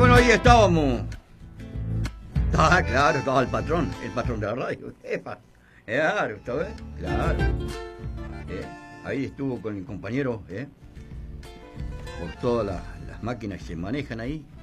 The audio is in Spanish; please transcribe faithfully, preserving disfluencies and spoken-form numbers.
bueno, ahí estábamos. Ah, claro, estaba el patrón, el patrón de la radio. Epa, claro, ¿está bien? Claro. Eh, ahí estuvo con el compañero, ¿eh? Por todas las, las máquinas que se manejan ahí.